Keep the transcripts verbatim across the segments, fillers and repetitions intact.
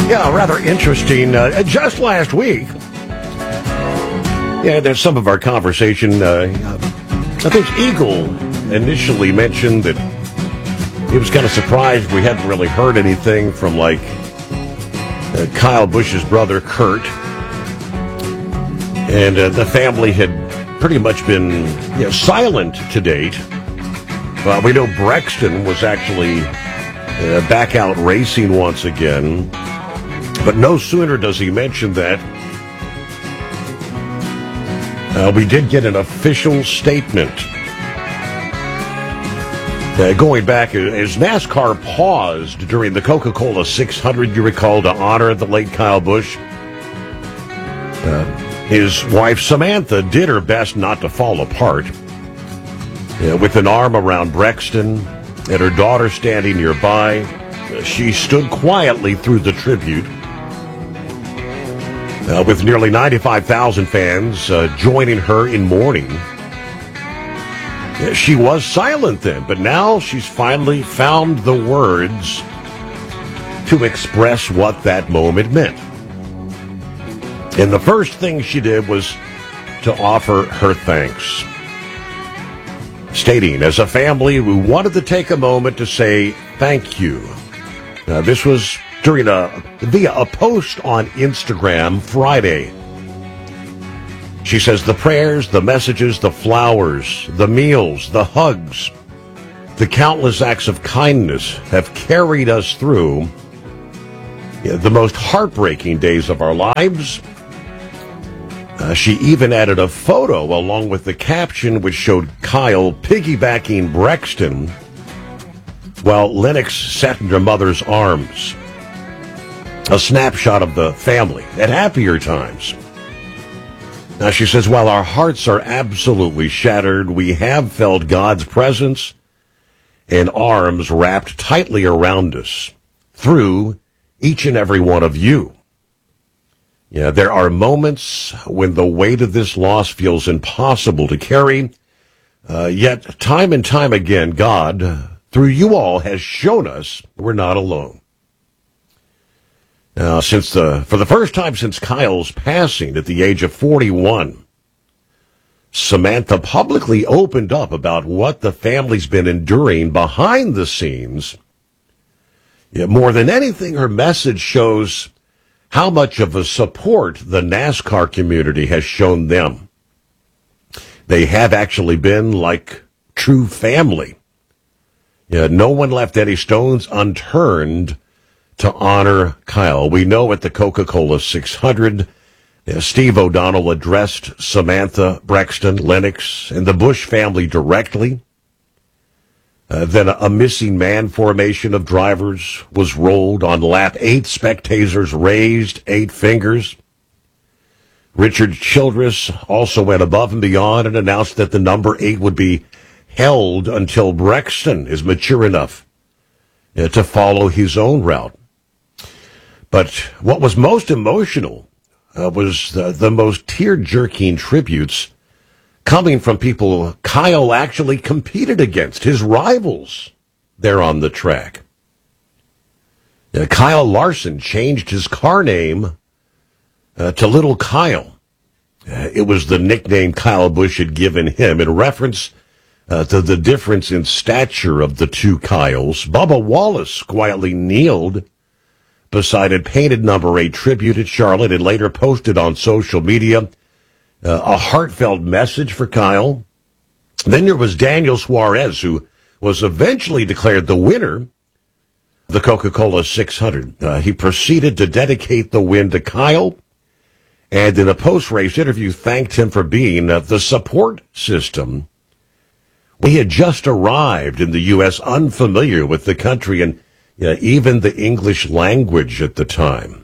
Yeah, rather interesting. Uh, just last week, yeah, there's some of our conversation. Uh, I think Eagle initially mentioned that he was kind of surprised we hadn't really heard anything from, like, uh, Kyle Busch's brother, Kurt. And uh, the family had pretty much been you know, silent to date. Well, we know Brexton was actually uh, back out racing once again. But no sooner does he mention that, uh, we did get an official statement. Uh, going back, as NASCAR paused during the Coca-Cola six hundred, you recall, to honor the late Kyle Busch, uh, his wife Samantha did her best not to fall apart. Uh, with an arm around Brexton and her daughter standing nearby, uh, she stood quietly through the tribute. Uh, with nearly ninety-five thousand fans uh, joining her in mourning. Yeah, she was silent then, but now she's finally found the words to express what that moment meant. And the first thing she did was to offer her thanks, stating, as a family, we wanted to take a moment to say thank you. Now, this was during a via a post on Instagram Friday. She says the prayers, the messages, the flowers, the meals, the hugs, the countless acts of kindness have carried us through the most heartbreaking days of our lives. Uh, she even added a photo along with the caption which showed Kyle piggybacking Brexton while Lennox sat in her mother's arms. A snapshot of the family at happier times. Now, she says, while our hearts are absolutely shattered, we have felt God's presence and arms wrapped tightly around us through each and every one of you. Yeah, there are moments when the weight of this loss feels impossible to carry, uh, yet time and time again, God, through you all, has shown us we're not alone. Now, since the, for the first time since Kyle's passing at the age of forty-one, Samantha publicly opened up about what the family's been enduring behind the scenes. Yet more than anything, her message shows how much of a support the NASCAR community has shown them. They have actually been like true family. Yeah, no one left any stones unturned to honor Kyle. We know at the Coca-Cola six hundred, uh, Steve O'Donnell addressed Samantha, Brexton, Lennox, and the Busch family directly. Uh, then a, a missing man formation of drivers was rolled on lap eight. Spectators raised eight fingers. Richard Childress also went above and beyond and announced that the number eight would be held until Brexton is mature enough uh, to follow his own route. But what was most emotional uh, was the, the most tear-jerking tributes coming from people Kyle actually competed against, his rivals there on the track. Uh, Kyle Larson changed his car name uh, to Little Kyle. Uh, it was the nickname Kyle Busch had given him in reference uh, to the difference in stature of the two Kyles. Bubba Wallace quietly kneeled beside a painted number eight tribute at Charlotte and later posted on social media uh, a heartfelt message for Kyle. Then there was Daniel Suarez, who was eventually declared the winner of the Coca-Cola six hundred. Uh, he proceeded to dedicate the win to Kyle, and in a post-race interview thanked him for being uh, the support system. We had just arrived in the U S unfamiliar with the country and Yeah, even the English language at the time.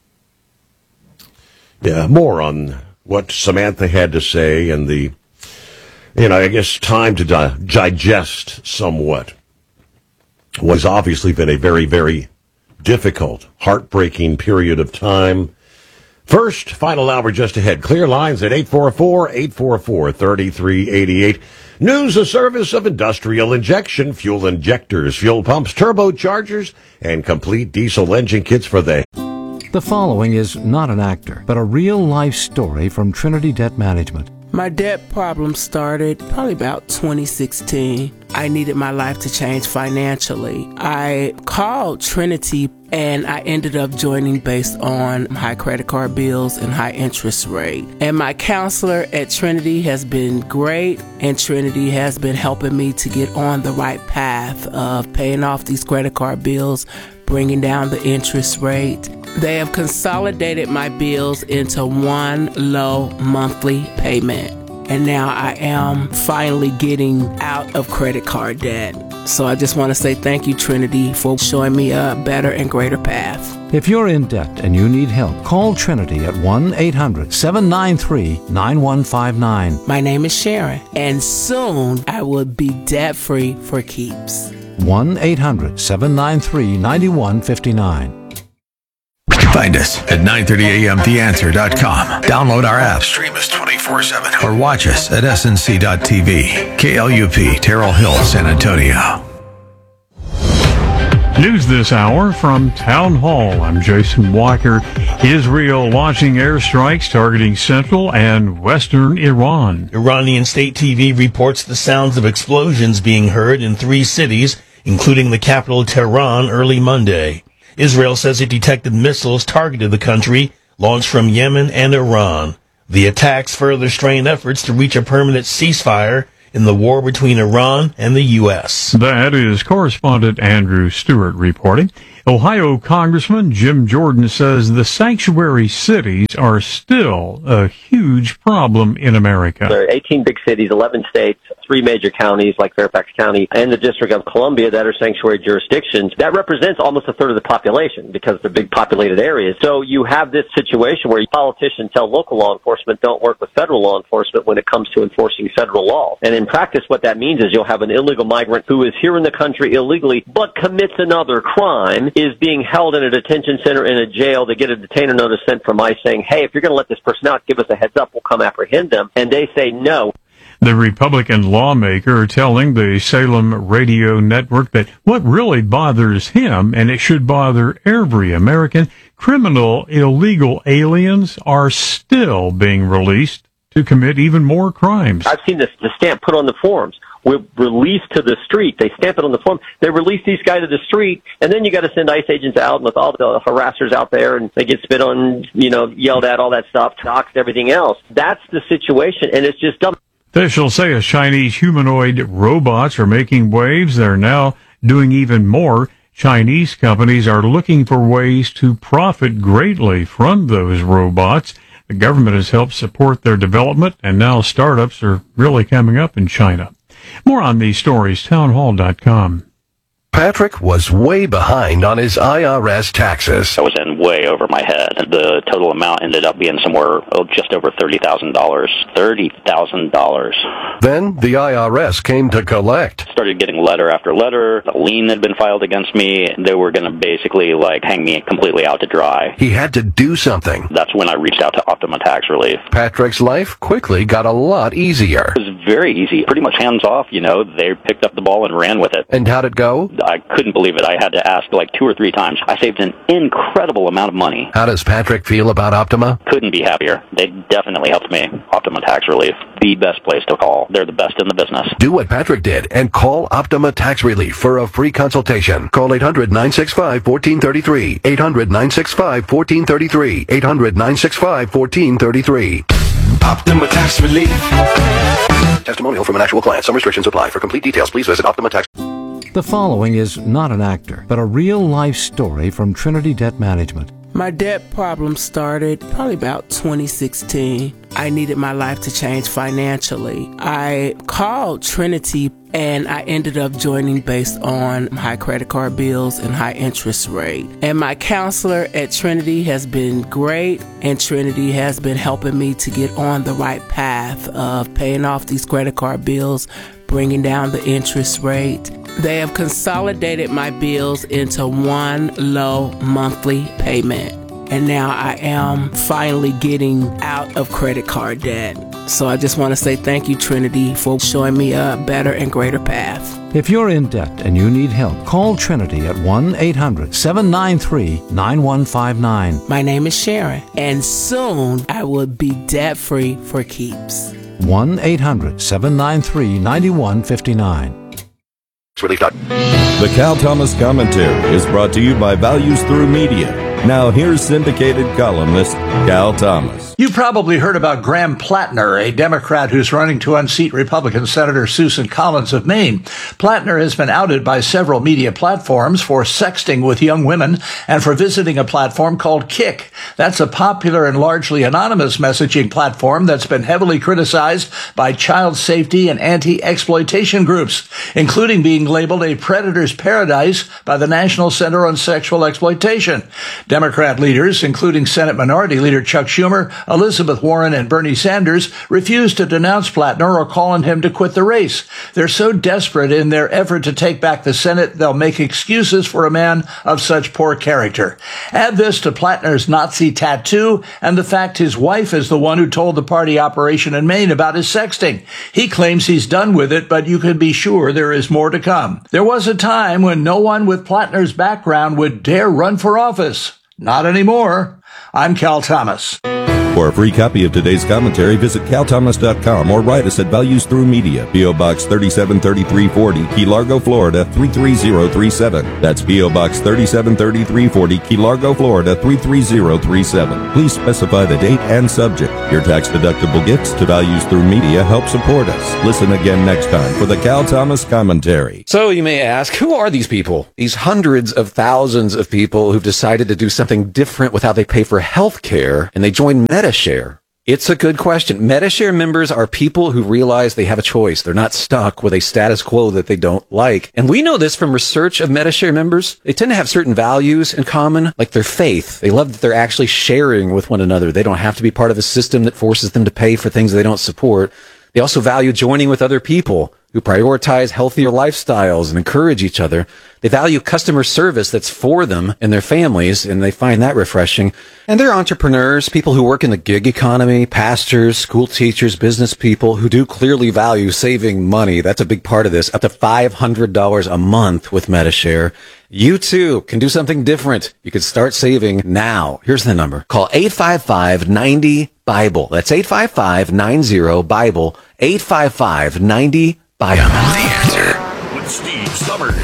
Yeah, more on what Samantha had to say and the, you know, I guess time to di- digest somewhat. What has obviously been a very, very difficult, heartbreaking period of time. First, final hour just ahead. Clear lines at eight four four, eight four four, three three eight eight. News, a service of Industrial Injection, fuel injectors, fuel pumps, turbochargers, and complete diesel engine kits for the The following is not an actor, but a real-life story from Trinity Debt Management. My debt problem started probably about twenty sixteen. I needed my life to change financially. I called Trinity and I ended up joining based on high credit card bills and high interest rate. And my counselor at Trinity has been great, and Trinity has been helping me to get on the right path of paying off these credit card bills, bringing down the interest rate. They have consolidated my bills into one low monthly payment. And now I am finally getting out of credit card debt. So I just want to say thank you, Trinity, for showing me a better and greater path. If you're in debt and you need help, call Trinity at one eight hundred seven nine three nine one five nine. My name is Sharon, and soon I will be debt-free for keeps. one eight hundred seven nine three nine one five nine. Find us at nine thirty a m the answer dot com. Download our app, stream us twenty-four seven, or watch us at S N C dot T V. K L U P, Terrell Hill, San Antonio. News this hour from Town Hall. I'm Jason Walker. Israel launching airstrikes targeting central and western Iran. Iranian state T V reports the sounds of explosions being heard in three cities, including the capital Tehran, early Monday. Israel says it detected missiles targeted the country, launched from Yemen and Iran. The attacks further strain efforts to reach a permanent ceasefire in the war between Iran and the U S. That is correspondent Andrew Stewart reporting. Ohio Congressman Jim Jordan says the sanctuary cities are still a huge problem in America. There are eighteen big cities, eleven states, three major counties like Fairfax County and the District of Columbia that are sanctuary jurisdictions. That represents almost a third of the population because they're big populated areas. So you have this situation where politicians tell local law enforcement don't work with federal law enforcement when it comes to enforcing federal law. And in practice, what that means is you'll have an illegal migrant who is here in the country illegally but commits another crime, is being held in a detention center in a jail. They get a detainer notice sent from ICE saying, hey, if you're going to let this person out, give us a heads up, we'll come apprehend them. And they say no. The Republican lawmaker telling the Salem radio network that what really bothers him, and it should bother every American, criminal illegal aliens are still being released to commit even more crimes. I've seen this, the stamp put on the forms. We're released to the street. They stamp it on the form. They release these guys to the street, and then you got to send ICE agents out with all the harassers out there, and they get spit on, you know, yelled at, all that stuff, doxed, everything else. That's the situation, and it's just dumb. Officials say as Chinese humanoid robots are making waves, they're now doing even more. Chinese companies are looking for ways to profit greatly from those robots. The government has helped support their development, and now startups are really coming up in China. More on these stories, town hall dot com. Patrick was way behind on his I R S taxes. I was in way over my head. The total amount ended up being somewhere oh, just over thirty thousand dollars. thirty thousand dollars. Then the I R S came to collect. Started getting letter after letter. A lien had been filed against me. They were going to basically like hang me completely out to dry. He had to do something. That's when I reached out to Optima Tax Relief. Patrick's life quickly got a lot easier. It was very easy. Pretty much hands off, you know. They picked up the ball and ran with it. And how'd it go? I couldn't believe it. I had to ask like two or three times. I saved an incredible amount of money. How does Patrick feel about Optima? Couldn't be happier. They definitely helped me. Optima Tax Relief, the best place to call. They're the best in the business. Do what Patrick did and call Optima Tax Relief for a free consultation. Call eight hundred nine six five one four three three. eight hundred nine six five one four three three. eight hundred nine six five one four three three. Optima Tax Relief. Testimonial from an actual client. Some restrictions apply. For complete details, please visit Optima Tax. The following is not an actor, but a real-life story from Trinity Debt Management. My debt problem started probably about twenty sixteen. I needed my life to change financially. I called Trinity and I ended up joining based on high credit card bills and high interest rate. And my counselor at Trinity has been great, and Trinity has been helping me to get on the right path of paying off these credit card bills, bringing down the interest rate. They have consolidated my bills into one low monthly payment. And now I am finally getting out of credit card debt. So I just want to say thank you, Trinity, for showing me a better and greater path. If you're in debt and you need help, call Trinity at one eight hundred seven nine three nine one five nine. My name is Sharon, and soon I will be debt-free for keeps. one eight hundred seven nine three nine one five nine. The Cal Thomas Commentary is brought to you by Values Through Media. Now here's syndicated columnist Cal Thomas. You've probably heard about Graham Plattner, a Democrat who's running to unseat Republican Senator Susan Collins of Maine. Plattner has been outed by several media platforms for sexting with young women and for visiting a platform called Kick. That's a popular and largely anonymous messaging platform that's been heavily criticized by child safety and anti-exploitation groups, including being labeled a predator's paradise by the National Center on Sexual Exploitation. Democrat leaders, including Senate Minority Leader Chuck Schumer, Elizabeth Warren, and Bernie Sanders, refused to denounce Plattner or call on him to quit the race. They're so desperate in their effort to take back the Senate, they'll make excuses for a man of such poor character. Add this to Plattner's Nazi tattoo and the fact his wife is the one who told the party operation in Maine about his sexting. He claims he's done with it, but you can be sure there is more to come. There was a time when no one with Plattner's background would dare run for office. Not anymore. I'm Cal Thomas. For a free copy of today's commentary, visit cal thomas dot com or write us at Values Through Media, P O. Box thirty-seven thirty-three forty, Key Largo, Florida three three zero three seven. That's P O. Box thirty-seven thirty-three forty, Key Largo, Florida three three zero three seven. Please specify the date and subject. Your tax-deductible gifts to Values Through Media help support us. Listen again next time for the Cal Thomas Commentary. So you may ask, who are these people? These hundreds of thousands of people who've decided to do something different with how they pay for health care, and they join Medi-Share. It's a good question. Medi-Share members are people who realize they have a choice. They're not stuck with a status quo that they don't like. And we know this from research of Medi-Share members. They tend to have certain values in common, like their faith. They love that they're actually sharing with one another. They don't have to be part of a system that forces them to pay for things they don't support. They also value joining with other people who prioritize healthier lifestyles and encourage each other. They value customer service that's for them and their families, and they find that refreshing. And they're entrepreneurs, people who work in the gig economy, pastors, school teachers, business people who do clearly value saving money. That's a big part of this, up to five hundred dollars a month with Medi-Share. You too can do something different. You can start saving now. Here's the number. Call eight five five nine zero Bible. That's eight five five nine zero Bible. eight five five nine zero Bible. The Answer with Steve Summers.